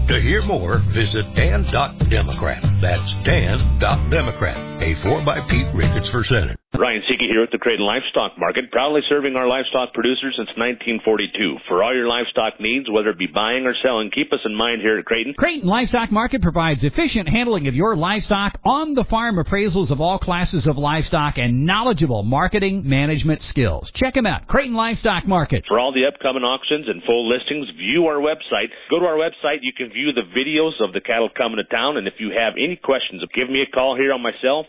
To hear more, visit Dan.Democrat. That's Dan.Democrat. A4 by Pete Ricketts for Senate. Ryan Seeke here at the Creighton Livestock Market, proudly serving our livestock producers since 1942. For all your livestock needs, whether it be buying or selling, keep us in mind here at Creighton. Creighton Livestock Market provides efficient handling of your livestock, on-the-farm appraisals of all classes of livestock, and knowledgeable marketing management skills. Check them out, Creighton Livestock Market. For all the upcoming auctions and full listings, view our website. Go to our website. You can view the videos of the cattle coming to town, and if you have any questions, give me a call here on my cell,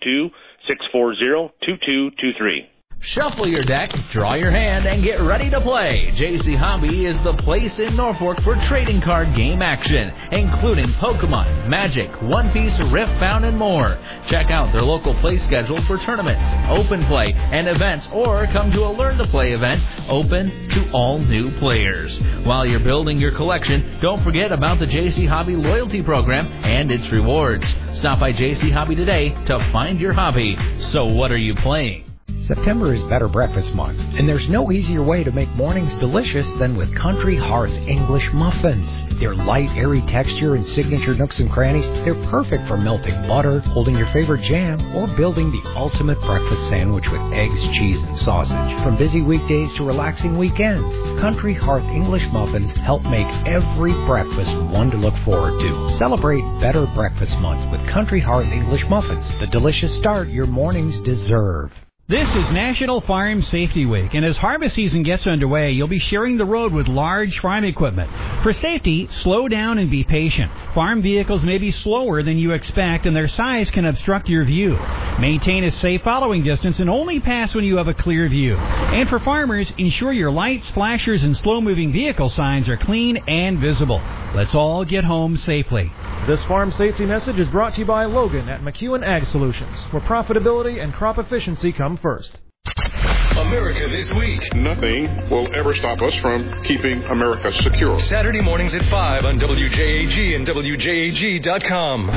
402-640-2223. Shuffle your deck, draw your hand, and get ready to play. JC Hobby is the place in Norfolk for trading card game action, including Pokemon, Magic, One Piece, Riftbound, and more. Check out their local play schedule for tournaments, open play, and events, or come to a Learn to Play event open to all new players. While you're building your collection, don't forget about the JC Hobby loyalty program and its rewards. Stop by JC Hobby today to find your hobby. So what are you playing? September is Better Breakfast Month, and there's no easier way to make mornings delicious than with Country Hearth English muffins. Their light, airy texture and signature nooks and crannies, they're perfect for melting butter, holding your favorite jam, or building the ultimate breakfast sandwich with eggs, cheese, and sausage. From busy weekdays to relaxing weekends, Country Hearth English muffins help make every breakfast one to look forward to. Celebrate Better Breakfast Month with Country Hearth English muffins, the delicious start your mornings deserve. This is National Farm Safety Week, and as harvest season gets underway, you'll be sharing the road with large farm equipment. For safety, slow down and be patient. Farm vehicles may be slower than you expect, and their size can obstruct your view. Maintain a safe following distance and only pass when you have a clear view. And for farmers, ensure your lights, flashers, and slow-moving vehicle signs are clean and visible. Let's all get home safely. This farm safety message is brought to you by Logan at McEwen Ag Solutions, where profitability and crop efficiency come first. America This Week. Nothing will ever stop us from keeping America secure. Saturday mornings at 5 on WJAG and WJAG.com.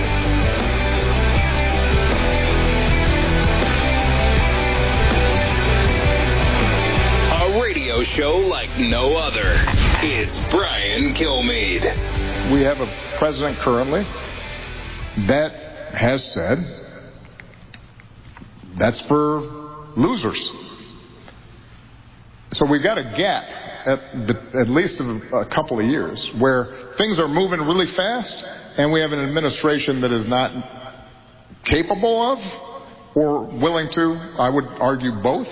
A radio show like no other. It's Brian Kilmeade. We have a president currently that has said that's for losers. So we've got a gap at least of a couple of years where things are moving really fast and we have an administration that is not capable of or willing to, I would argue both,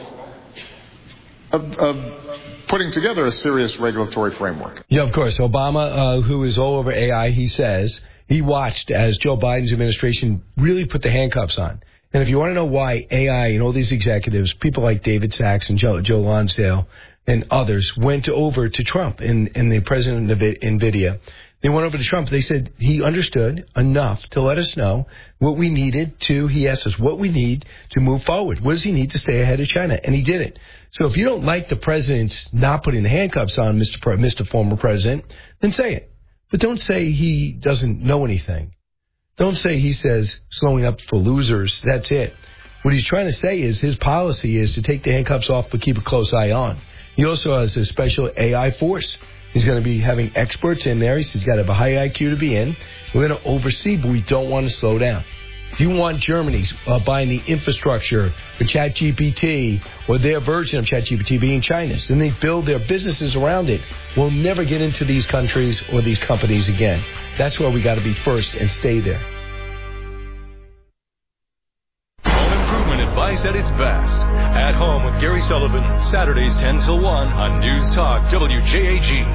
of putting together a serious regulatory framework. Yeah, of course. Obama, who is all over AI, he says he watched as Joe Biden's administration really put the handcuffs on. And if you want to know why AI and all these executives, people like David Sachs and Joe Lonsdale and others went over to Trump and the president of NVIDIA, they went over to Trump. They said he understood enough to let us know what we needed to, he asked us what we need to move forward. What does he need to stay ahead of China? And he did it. So if you don't like the president's not putting the handcuffs on, Mr. Former President, then say it. But don't say he doesn't know anything. Don't say he says slowing up for losers. That's it. What he's trying to say is his policy is to take the handcuffs off but keep a close eye on. He also has a special AI force. He's going to be having experts in there. He's got to have a high IQ to be in. We're going to oversee, but we don't want to slow down. If you want Germany's buying the infrastructure for ChatGPT or their version of ChatGPT being China's, then they build their businesses around it, we'll never get into these countries or these companies again. That's where we got to be first and stay there. Home improvement advice at its best. At Home with Gary Sullivan, Saturdays 10 till 1 on News Talk WJAG.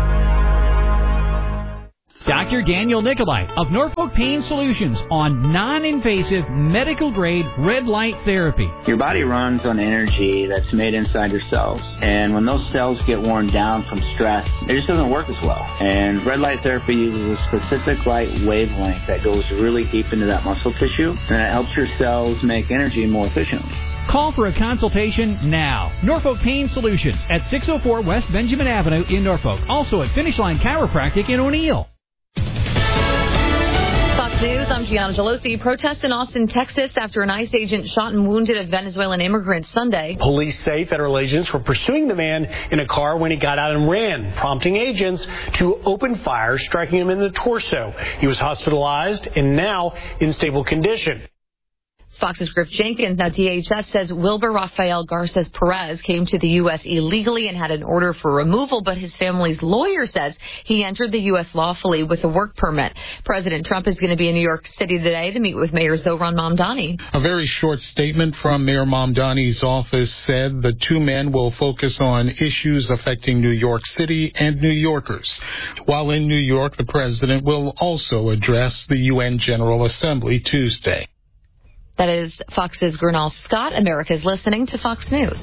Dr. Daniel Nicolai of Norfolk Pain Solutions on non-invasive medical-grade red light therapy. Your body runs on energy that's made inside your cells. And when those cells get worn down from stress, it just doesn't work as well. And red light therapy uses a specific light wavelength that goes really deep into that muscle tissue, and it helps your cells make energy more efficiently. Call for a consultation now. Norfolk Pain Solutions at 604 West Benjamin Avenue in Norfolk. Also at Finish Line Chiropractic in O'Neill. News, I'm Gianna Gelosi. Protests in Austin, Texas after an ICE agent shot and wounded a Venezuelan immigrant Sunday. Police say federal agents were pursuing the man in a car when he got out and ran, prompting agents to open fire, striking him in the torso. He was hospitalized and now in stable condition. Fox's Griff Jenkins. Now, DHS says Wilber Rafael Garces Perez came to the U.S. illegally and had an order for removal, but his family's lawyer says he entered the U.S. lawfully with a work permit. President Trump is going to be in New York City today to meet with Mayor Zohran Mamdani. A very short statement from Mayor Mamdani's office said the two men will focus on issues affecting New York City and New Yorkers. While in New York, the president will also address the UN General Assembly Tuesday. That is Fox's Gernal Scott. America's listening to Fox News.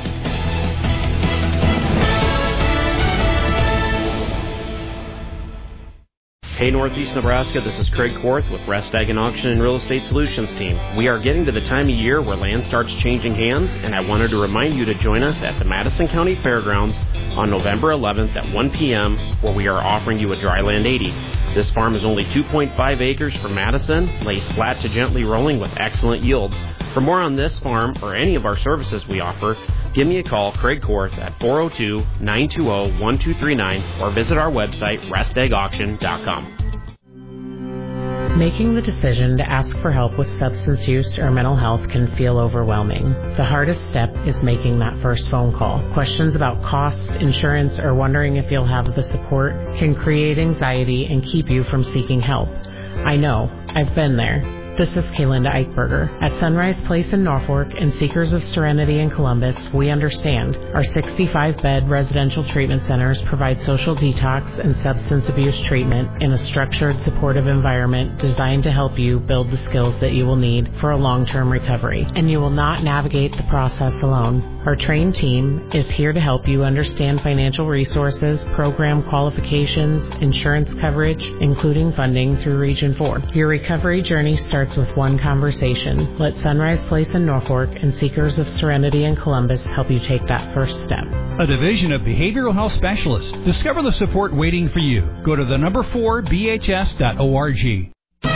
Hey, Northeast Nebraska, this is Craig Korth with Rest Ag and Auction and Real Estate Solutions team. We are getting to the time of year where land starts changing hands, and I wanted to remind you to join us at the Madison County Fairgrounds on November 11th at 1 p.m., where we are offering you a Dryland 80. This farm is only 2.5 acres for Madison, lays flat to gently rolling with excellent yields. For more on this farm or any of our services we offer, give me a call, Craig Korth, at 402-920-1239 or visit our website, restagauction.com. Making the decision to ask for help with substance use or mental health can feel overwhelming. The hardest step is making that first phone call. Questions about cost, insurance, or wondering if you'll have the support can create anxiety and keep you from seeking help. I know. I've been there. This is Kaylinda Eichberger. At Sunrise Place in Norfolk and Seekers of Serenity in Columbus, we understand. Our 65-bed residential treatment centers provide social detox and substance abuse treatment in a structured, supportive environment designed to help you build the skills that you will need for a long-term recovery. And you will not navigate the process alone. Our trained team is here to help you understand financial resources, program qualifications, insurance coverage, including funding through Region 4. Your recovery journey starts with one conversation. Let Sunrise Place in Norfolk and Seekers of Serenity in Columbus help you take that first step. A division of behavioral health specialists. Discover the support waiting for you. Go to the number 4bhs.org.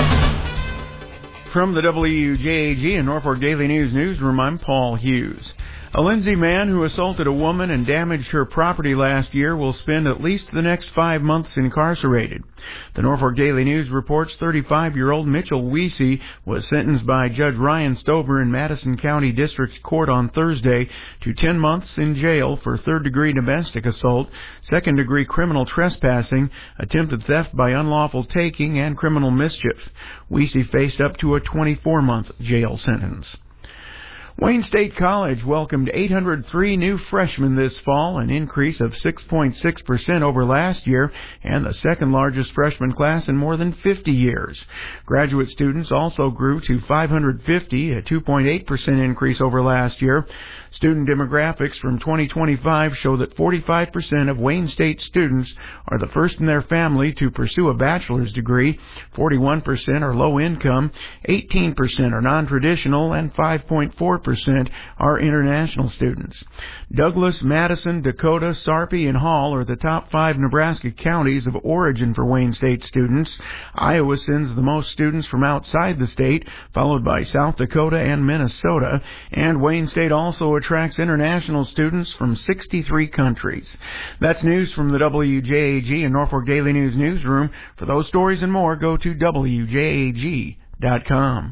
From the WJAG and Norfolk Daily News newsroom, I'm Paul Hughes. A Lindsay man who assaulted a woman and damaged her property last year will spend at least the next 5 months incarcerated. The Norfolk Daily News reports 35-year-old Mitchell Weesey was sentenced by Judge Ryan Stover in Madison County District Court on Thursday to 10 months in jail for third-degree domestic assault, second-degree criminal trespassing, attempted theft by unlawful taking, and criminal mischief. Weesey faced up to a 24-month jail sentence. Wayne State College welcomed 803 new freshmen this fall, an increase of 6.6% over last year, and the second largest freshman class in more than 50 years. Graduate students also grew to 550, a 2.8% increase over last year. Student demographics from 2025 show that 45% of Wayne State students are the first in their family to pursue a bachelor's degree, 41% are low income, 18% are non-traditional, and 5.4% are international students. Douglas, Madison, Dakota, Sarpy, and Hall are the top 5 Nebraska counties of origin for Wayne State students. Iowa sends the most students from outside the state, followed by South Dakota and Minnesota, and Wayne State also attracts international students from 63 countries. That's news from the WJAG and Norfolk Daily News newsroom. For those stories and more, go to WJAG.com.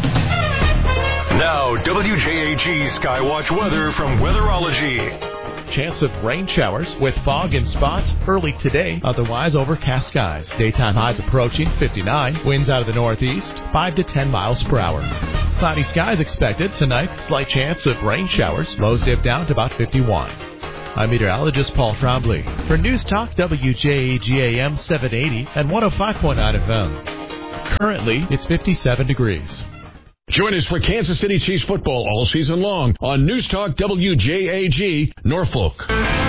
Now, WJAG Skywatch weather from Weatherology. Chance of rain showers with fog in spots early today, otherwise overcast skies. Daytime highs approaching 59, winds out of the northeast, 5 to 10 miles per hour. Cloudy skies expected tonight, slight chance of rain showers, lows dip down to about 51. I'm meteorologist Paul Trombley for News Talk WJAG AM 780 and 105.9 FM. Currently, it's 57 degrees. Join us for Kansas City Chiefs football all season long on News Talk WJAG Norfolk.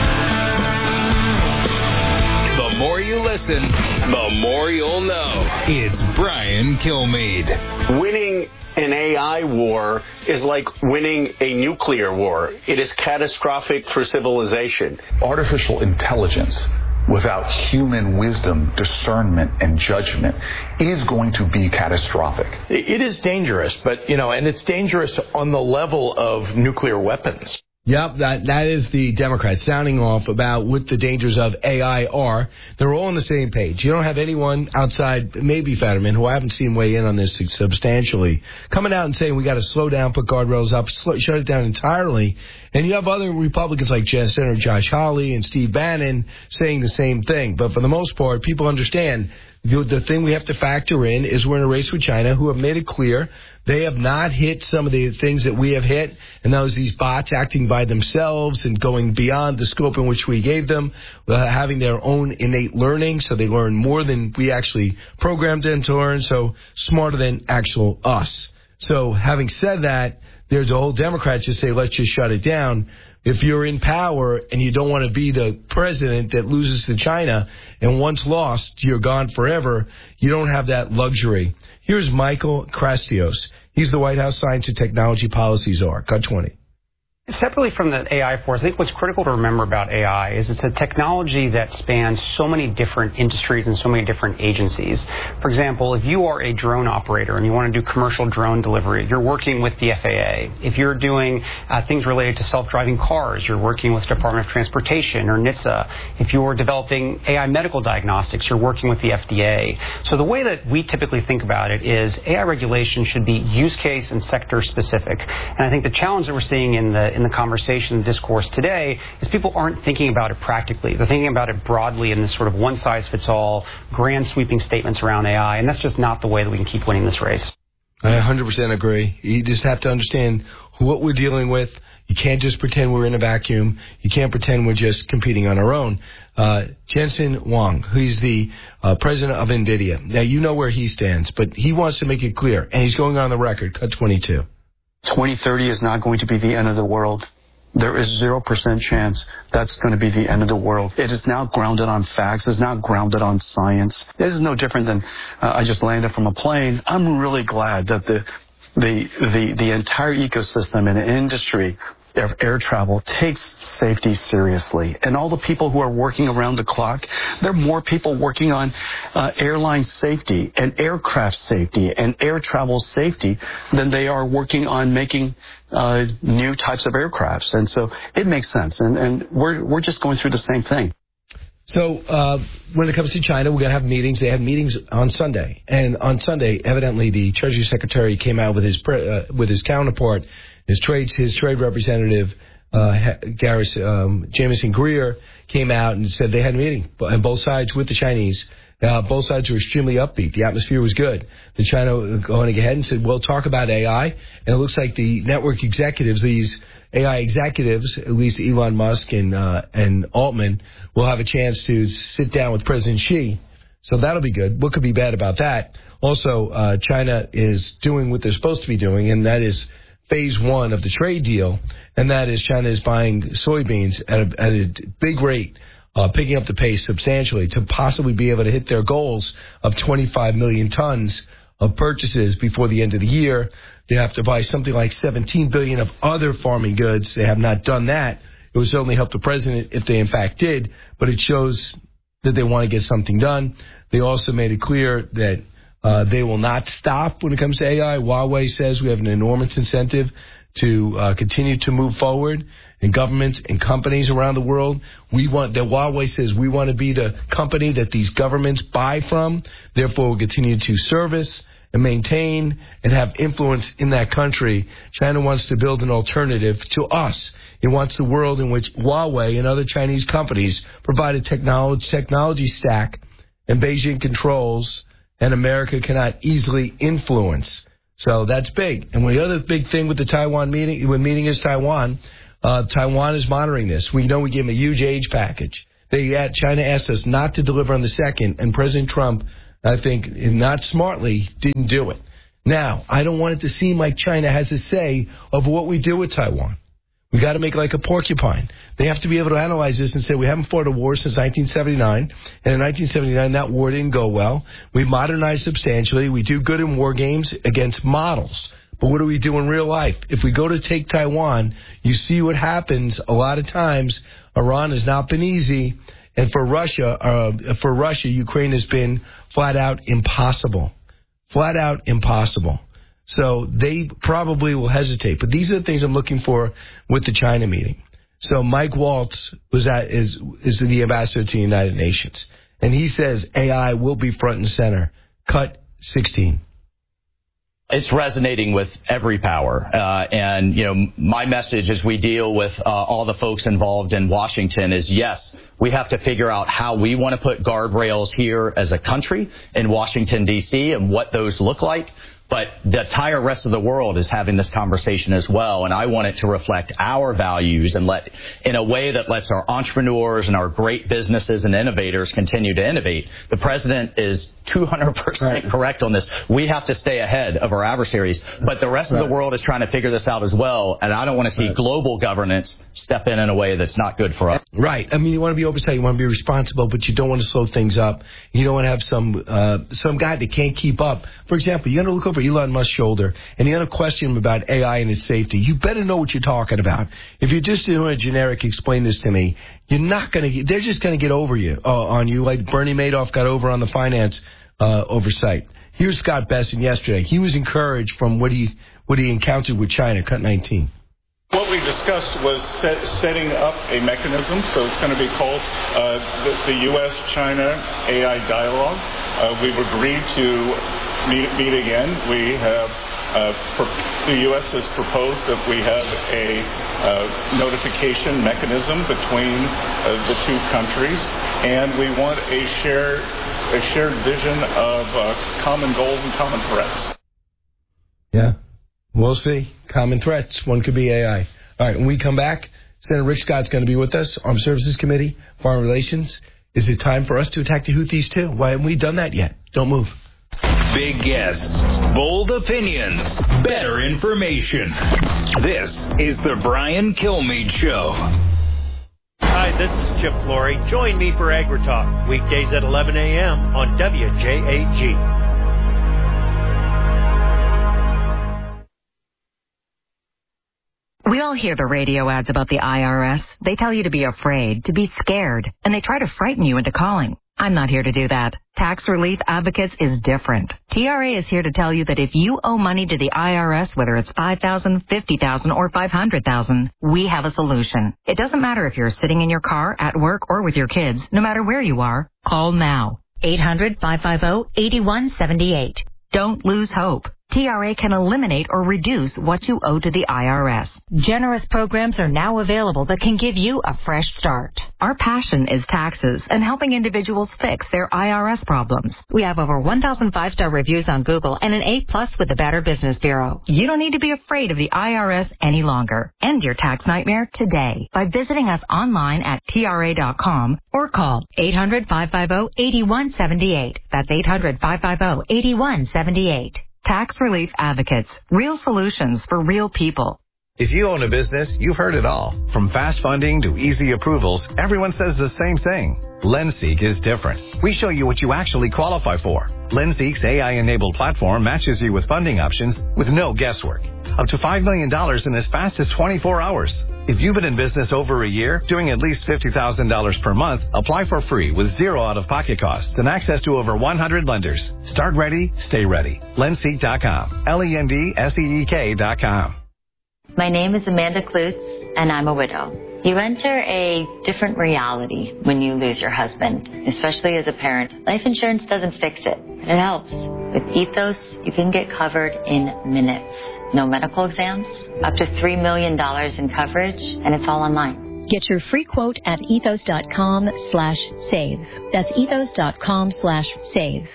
The more you listen, the more you'll know. It's Brian Kilmeade. Winning an AI war is like winning a nuclear war. It is catastrophic for civilization. Artificial intelligence without human wisdom, discernment, and judgment is going to be catastrophic. It is dangerous, but, and it's dangerous on the level of nuclear weapons. Yep, that is the Democrats sounding off about what the dangers of AI are. They're all on the same page. You don't have anyone outside, maybe Fetterman, who I haven't seen weigh in on this substantially, coming out and saying we got to slow down, put guardrails up, shut it down entirely. And you have other Republicans like Senator Josh Hawley and Steve Bannon saying the same thing. But for the most part, people understand the thing we have to factor in is we're in a race with China, who have made it clear they have not hit some of the things that we have hit, and those these bots acting by themselves and going beyond the scope in which we gave them, having their own innate learning, so they learn more than we actually programmed them to learn, so smarter than actual us. So having said that, there's a whole Democrats just say, let's just shut it down. If you're in power and you don't want to be the president that loses to China, and once lost, you're gone forever, you don't have that luxury. Here's Michael Krastios. He's the White House Science and Technology Policy Czar. Cut 20. Separately from the AI force, I think what's critical to remember about AI is it's a technology that spans so many different industries and so many different agencies. For example, if you are a drone operator and you want to do commercial drone delivery, you're working with the FAA. If you're doing things related to self-driving cars, you're working with the Department of Transportation or NHTSA. If you're developing AI medical diagnostics, you're working with the FDA. So the way that we typically think about it is AI regulation should be use case and sector specific. And I think the challenge that we're seeing in the conversation and discourse today is people aren't thinking about it practically. They're thinking about it broadly in this sort of one-size-fits-all, grand sweeping statements around AI, and that's just not the way that we can keep winning this race. I 100% agree. You just have to understand what we're dealing with. You can't just pretend we're in a vacuum. You can't pretend we're just competing on our own. Jensen Huang, who's the president of NVIDIA. Now, you know where he stands, but he wants to make it clear, and he's going on the record. Cut 22. 2030 is not going to be the end of the world. There is 0% chance that's going to be the end of the world. It is now grounded on facts. It's not grounded on science. It is no different than I just landed from a plane. I'm really glad that the entire ecosystem and industry of air travel takes safety seriously. And all the people who are working around the clock, there are more people working on airline safety and aircraft safety and air travel safety than they are working on making new types of aircrafts. And so it makes sense. And we're just going through the same thing. So when it comes to China, we're going to have meetings. They had meetings on Sunday. And on Sunday, evidently, the Treasury Secretary came out with his counterpart, his trade representative, Jamieson Greer, came out and said they had a meeting on both sides with the Chinese. Both sides were extremely upbeat. The atmosphere was good. The China going ahead and said, we'll talk about AI. And it looks like the network executives, these AI executives, at least Elon Musk and Altman, will have a chance to sit down with President Xi. So that'll be good. What could be bad about that? Also, China is doing what they're supposed to be doing, and that is phase one of the trade deal, and that is China is buying soybeans at a big rate, picking up the pace substantially to possibly be able to hit their goals of 25 million tons of purchases before the end of the year. They have to buy something like 17 billion of other farming goods. They have not done that. It would certainly help the president if they in fact did, but it shows that they want to get something done. They also made it clear that they will not stop when it comes to AI. Huawei says we have an enormous incentive to continue to move forward, and governments and companies around the world. Huawei says we want to be the company that these governments buy from. Therefore, we'll continue to service and maintain and have influence in that country. China wants to build an alternative to us. It wants the world in which Huawei and other Chinese companies provide a technology stack and Beijing controls, and America cannot easily influence. So that's big. And the other big thing with the Taiwan meeting, when meeting is Taiwan, Taiwan is monitoring this. We know we gave them a huge aid package. China asked us not to deliver on the second, and President Trump, I think, not smartly, didn't do it. Now, I don't want it to seem like China has a say over what we do with Taiwan. We got to make it like a porcupine. They have to be able to analyze this and say we haven't fought a war since 1979, and in 1979 that war didn't go well. We modernized substantially. We do good in war games against models. But what do we do in real life? If we go to take Taiwan, you see what happens. A lot of times, Iran has not been easy, And for Russia, Ukraine has been flat out impossible. Flat out impossible. So they probably will hesitate. But these are the things I'm looking for with the China meeting. So Mike Waltz is the ambassador to the United Nations. And he says AI will be front and center. Cut 16. It's resonating with every power. And, you know, my message as we deal with all the folks involved in Washington is, yes, we have to figure out how we want to put guardrails here as a country in Washington, D.C., and what those look like. But the entire rest of the world is having this conversation as well, and I want it to reflect our values and in a way that lets our entrepreneurs and our great businesses and innovators continue to innovate. The president is 200% correct on this. We have to stay ahead of our adversaries, but the rest of the world is trying to figure this out as well, and I don't want to see global governance step in a way that's not good for us. Right. I mean, you want to be oversight, you want to be responsible, but you don't want to slow things up. You don't want to have some guy that can't keep up. For example, you're going to look over Elon Musk's shoulder, and you're going to question him about AI and its safety. You better know what you're talking about. If you're just doing a generic, explain this to me, you're not going to. They're just going to get over on you, like Bernie Madoff got over on the finance oversight. Here's Scott Besson yesterday. He was encouraged from what he encountered with China. Cut 19. What we discussed was setting up a mechanism, so it's going to be called the U.S.-China AI Dialogue. We've agreed to meet again. We have the U.S. has proposed that we have a notification mechanism between the two countries, and we want a shared vision of common goals and common threats. Yeah, we'll see. Common threats. One could be AI. All right, when we come back, Senator Rick Scott's going to be with us. Armed Services Committee, Foreign Relations. Is it time for us to attack the Houthis too? Why haven't we done that yet? Don't move. Big guests, bold opinions, better information. This is the Brian Kilmeade Show. Hi, this is Chip Flory. Join me for AgriTalk, weekdays at 11 a.m. on WJAG. We all hear the radio ads about the IRS. They tell you to be afraid, to be scared, and they try to frighten you into calling. I'm not here to do that. Tax Relief Advocates is different. TRA is here to tell you that if you owe money to the IRS, whether it's $5,000, $50,000, or $500,000, we have a solution. It doesn't matter if you're sitting in your car, at work, or with your kids. No matter where you are, call now. 800-550-8178. Don't lose hope. TRA can eliminate or reduce what you owe to the IRS. Generous programs are now available that can give you a fresh start. Our passion is taxes and helping individuals fix their IRS problems. We have over 1,000 5-star reviews on Google and an A+ with the Better Business Bureau. You don't need to be afraid of the IRS any longer. End your tax nightmare today by visiting us online at TRA.com or call 800-550-8178. That's 800-550-8178. Tax Relief Advocates. Real solutions for real people. If you own a business, you've heard it all. From fast funding to easy approvals, everyone says the same thing. LendSeek is different. We show you what you actually qualify for. LendSeek's AI-enabled platform matches you with funding options with no guesswork. Up to $5 million in as fast as 24 hours. If you've been in business over a year, doing at least $50,000 per month, apply for free with zero out-of-pocket costs and access to over 100 lenders. Start ready, stay ready. Lendseek.com. LENDSEEK.com. My name is Amanda Klutz, and I'm a widow. You enter a different reality when you lose your husband, especially as a parent. Life insurance doesn't fix it, but it helps. With Ethos, you can get covered in minutes. No medical exams, up to $3 million in coverage, and it's all online. Get your free quote at ethos.com/save. That's ethos.com/save.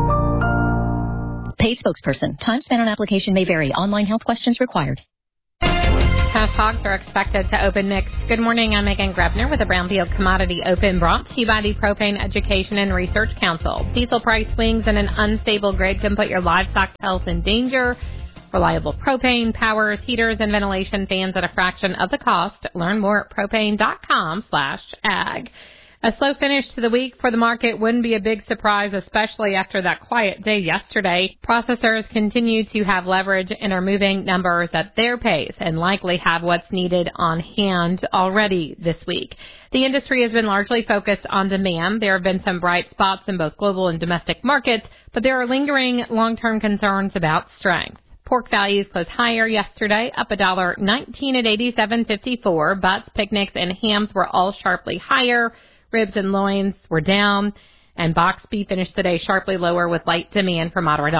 Paid spokesperson. Time spent on application may vary. Online health questions required. Cash hogs are expected to open mixed. Good morning, I'm Megan Grebner with the Brownfield Commodity Open, brought to you by the Propane Education and Research Council. Diesel price swings and an unstable grid can put your livestock health in danger. Reliable propane, power, heaters, and ventilation fans at a fraction of the cost. Learn more at propane.com/ag. A slow finish to the week for the market wouldn't be a big surprise, especially after that quiet day yesterday. Processors continue to have leverage and are moving numbers at their pace and likely have what's needed on hand already this week. The industry has been largely focused on demand. There have been some bright spots in both global and domestic markets, but there are lingering long-term concerns about strength. Pork values closed higher yesterday, up $1.19 at $87.54. Butts, picnics, and hams were all sharply higher. Ribs and loins were down, and boxed beef finished the day sharply lower with light demand for moderate